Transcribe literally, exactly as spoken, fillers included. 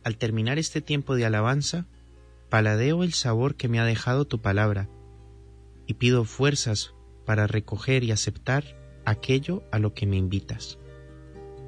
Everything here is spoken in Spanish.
Al terminar este tiempo de alabanza, paladeo el sabor que me ha dejado tu palabra y pido fuerzas para recoger y aceptar aquello a lo que me invitas.